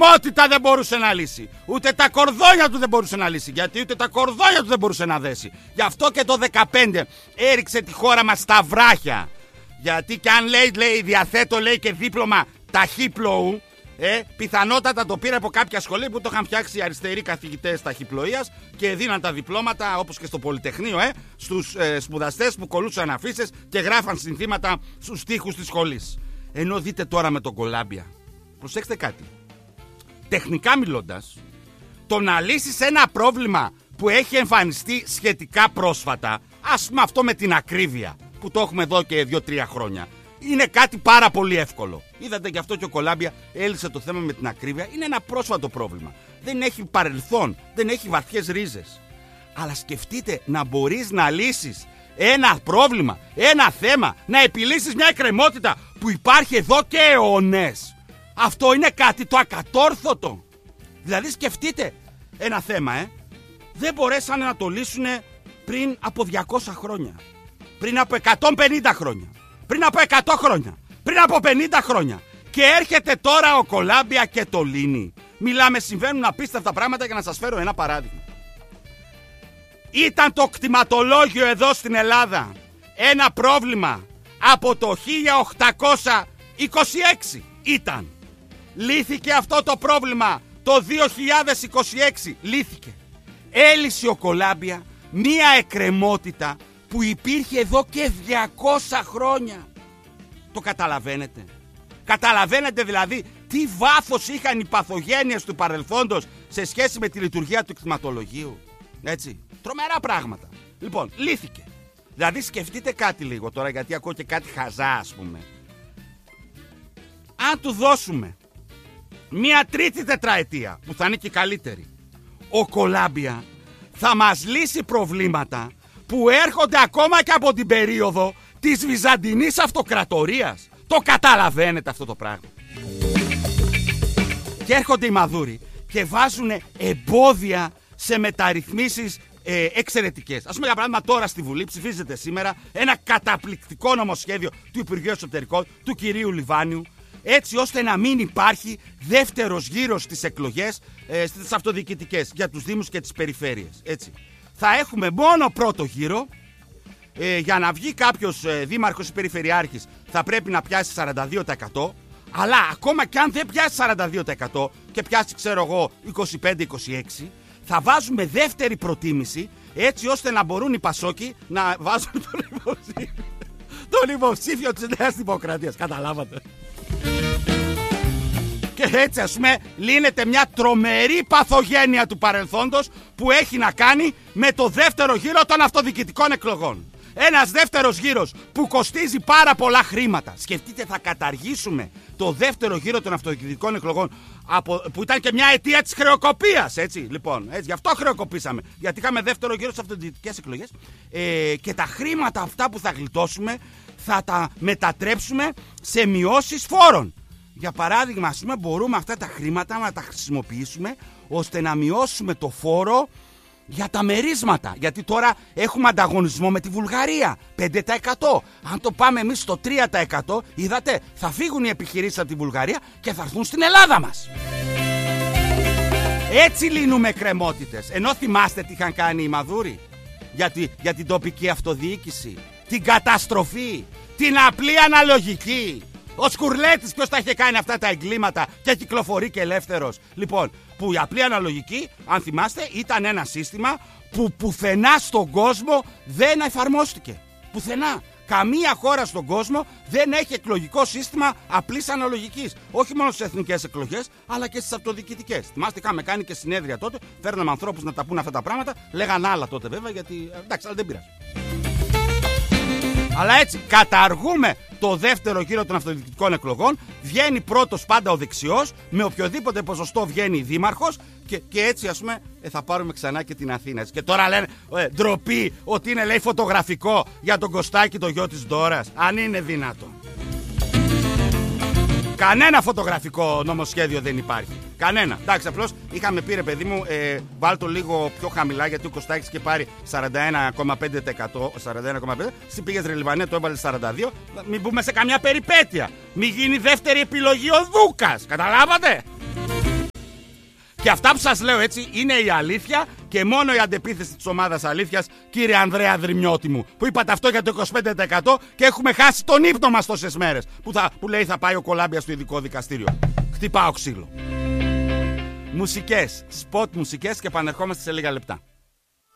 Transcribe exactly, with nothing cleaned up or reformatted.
εκκρεμότητα δεν μπορούσε να λύσει. Ούτε τα κορδόνια του δεν μπορούσε να λύσει. Γιατί ούτε τα κορδόνια του δεν μπορούσε να δέσει. Γι' αυτό και το δεκαπέντε έριξε τη χώρα μας στα βράχια. Γιατί και αν λέει, λέει διαθέτω λέει και δίπλωμα ταχύπλοου, ε, πιθανότατα το πήρε από κάποια σχολή που το είχαν φτιάξει οι αριστεροί καθηγητές ταχυπλοείας και δίναν τα διπλώματα, όπως και στο Πολυτεχνείο, ε, στους ε, σπουδαστές που κολλούσαν αφίσες και γράφαν συνθήματα στους τοίχους της σχολής. Ενώ δείτε τώρα με τον Κολάμπια. Προσέξτε κάτι. Τεχνικά μιλώντας, το να λύσεις ένα πρόβλημα που έχει εμφανιστεί σχετικά πρόσφατα, ας πούμε αυτό με την ακρίβεια, που το έχουμε εδώ και δύο τρία χρόνια, είναι κάτι πάρα πολύ εύκολο. Είδατε γι' αυτό και ο Κολάμπια έλυσε το θέμα με την ακρίβεια. Είναι ένα πρόσφατο πρόβλημα. Δεν έχει παρελθόν, δεν έχει βαθιές ρίζες. Αλλά σκεφτείτε να μπορείς να λύσεις ένα πρόβλημα, ένα θέμα, να επιλύσεις μια εκκρεμότητα που υπάρχει εδώ και αιώνες. Αυτό είναι κάτι το ακατόρθωτο. Δηλαδή σκεφτείτε ένα θέμα, ε. δεν μπορέσανε να το λύσουν πριν από διακόσια χρόνια, πριν από εκατόν πενήντα χρόνια, πριν από εκατό χρόνια, πριν από πενήντα χρόνια. Και έρχεται τώρα ο Κολάμπια και το λύνει. Μιλάμε, συμβαίνουν απίστευτα πράγματα. Για να σας φέρω ένα παράδειγμα. Ήταν το κτηματολόγιο εδώ στην Ελλάδα ένα πρόβλημα από το χίλια οκτακόσια είκοσι έξι. Ήταν. Λύθηκε αυτό το πρόβλημα το δύο χιλιάδες είκοσι έξι. Λύθηκε. Έλυσε ο Κολάμπια μία εκκρεμότητα που υπήρχε εδώ και διακόσια χρόνια. Το καταλαβαίνετε? Καταλαβαίνετε δηλαδή τι βάθος είχαν οι παθογένειες του παρελθόντος σε σχέση με τη λειτουργία του κτηματολογίου? Έτσι. Τρομερά πράγματα. Λοιπόν, λύθηκε. Δηλαδή σκεφτείτε κάτι λίγο τώρα, γιατί ακούω και κάτι χαζά ας πούμε. Αν του δώσουμε μία τρίτη τετραετία που θα είναι και καλύτερη, ο Κολάμπια θα μας λύσει προβλήματα που έρχονται ακόμα και από την περίοδο της Βυζαντινής Αυτοκρατορίας. Το καταλαβαίνετε αυτό το πράγμα? Και έρχονται οι μαδούροι και βάζουν εμπόδια σε μεταρρυθμίσεις ε, εξαιρετικές. Ας πούμε για παράδειγμα τώρα στη Βουλή ψηφίζεται σήμερα ένα καταπληκτικό νομοσχέδιο του Υπουργείου Εσωτερικών, του κυρίου Λιβάνιου, έτσι ώστε να μην υπάρχει δεύτερος γύρος στις εκλογές ε, στις αυτοδιοικητικές για τους Δήμους και τις περιφέρειες. Έτσι. Θα έχουμε μόνο πρώτο γύρο. Ε, για να βγει κάποιος ε, δήμαρχος ή περιφερειάρχης θα πρέπει να πιάσει σαράντα δύο τοις εκατό. Αλλά ακόμα και αν δεν πιάσει σαράντα δύο τοις εκατό και πιάσει ξέρω εγώ είκοσι πέντε είκοσι έξι, θα βάζουμε δεύτερη προτίμηση, έτσι ώστε να μπορούν οι Πασόκοι να βάζουν τον υποψήφιο, τον υποψήφιο της Νέας Δημοκρατίας. Καταλάβατε? Και έτσι ας πούμε λύνεται μια τρομερή παθογένεια του παρελθόντος που έχει να κάνει με το δεύτερο γύρο των αυτοδιοικητικών εκλογών. Ένας δεύτερος γύρος που κοστίζει πάρα πολλά χρήματα. Σκεφτείτε, θα καταργήσουμε το δεύτερο γύρο των αυτοδιοικητικών εκλογών από, που ήταν και μια αιτία της χρεοκοπίας. Έτσι, λοιπόν, έτσι, γι' αυτό χρεοκοπήσαμε. Γιατί είχαμε δεύτερο γύρο στις αυτοδιοικητικές εκλογές ε, και τα χρήματα αυτά που θα γλιτώσουμε θα τα μετατρέψουμε σε μειώσεις φόρων. Για παράδειγμα, ας πούμε, μπορούμε αυτά τα χρήματα να τα χρησιμοποιήσουμε ώστε να μειώσουμε το φόρο για τα μερίσματα. Γιατί τώρα έχουμε ανταγωνισμό με τη Βουλγαρία, πέντε τοις εκατό. Αν το πάμε εμείς στο τρία τοις εκατό, είδατε, θα φύγουν οι επιχειρήσεις από τη Βουλγαρία και θα έρθουν στην Ελλάδα μας. Έτσι λύνουμε εκκρεμότητες. Ενώ θυμάστε τι είχαν κάνει οι Μαδούροι για, τη, για την τοπική αυτοδιοίκηση, την καταστροφή, την απλή αναλογική. Ο Σκουρλέτης ποιος τα είχε κάνει αυτά τα εγκλήματα και κυκλοφορεί και ελεύθερος? Λοιπόν, που η απλή αναλογική, αν θυμάστε, ήταν ένα σύστημα που πουθενά στον κόσμο δεν εφαρμόστηκε. Πουθενά. Καμία χώρα στον κόσμο δεν έχει εκλογικό σύστημα απλής αναλογικής. Όχι μόνο στις εθνικές εκλογές, αλλά και στις αυτοδιοικητικές. Θυμάστε, είχαμε κάνει και συνέδρια τότε, φέρναμε ανθρώπους να τα πούνε αυτά τα πράγματα, λέγαν άλλα τότε βέβαια, γιατί εντάξει, αλλά δεν πειράζει. Αλλά έτσι καταργούμε το δεύτερο γύρο των αυτοδιοικητικών εκλογών. Βγαίνει πρώτος πάντα ο δεξιός, με οποιοδήποτε ποσοστό βγαίνει δήμαρχος και, και έτσι ας πούμε ε, θα πάρουμε ξανά και την Αθήνα. Και τώρα λένε ε, ντροπή ότι είναι λέει φωτογραφικό για τον Κωστάκη το γιο της Ντόρας. Αν είναι δυνατόν. Κανένα φωτογραφικό νομοσχέδιο δεν υπάρχει. Κανένα. Εντάξει, απλώς είχαμε πει ρε παιδί μου, ε, βάλ το λίγο πιο χαμηλά γιατί ο Κωστάκης είχε πάρει σαράντα ένα κόμμα πέντε τοις εκατό. σαράντα ένα κόμμα πέντε τοις εκατό. Εσύ πήγες ρε Λιβανέ, το έβαλε σαράντα δύο. Μην μπούμε σε καμιά περιπέτεια. Μην γίνει δεύτερη επιλογή ο Δούκας. Καταλάβατε? Και αυτά που σας λέω έτσι είναι η αλήθεια και μόνο η αντεπίθεση της ομάδας αλήθειας, κύριε Ανδρέα Δρυμιώτη μου, που είπατε αυτό για το είκοσι πέντε τοις εκατό και έχουμε χάσει τον ύπνο μας τόσες μέρες που, θα, που λέει θα πάει ο Κολάμπιας στο ειδικό δικαστήριο. Χτυπάω ξύλο. Μουσικές, σποτ μουσικές και επανερχόμαστε σε λίγα λεπτά.